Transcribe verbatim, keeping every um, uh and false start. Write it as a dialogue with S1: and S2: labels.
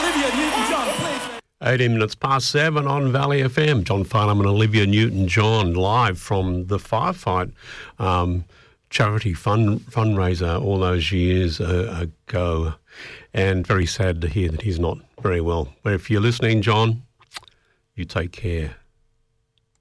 S1: Olivia Newton-John, please.
S2: eighteen minutes past seven on Valley F M. John Farnham and Olivia Newton-John live from the Firefight um, charity fund fundraiser all those years uh, ago. And very sad to hear that he's not very well. But if you're listening, John, you take care.